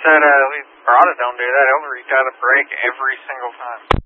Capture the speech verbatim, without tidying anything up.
said, uh, at least Barada don't do that. He'll retire the brake every single time.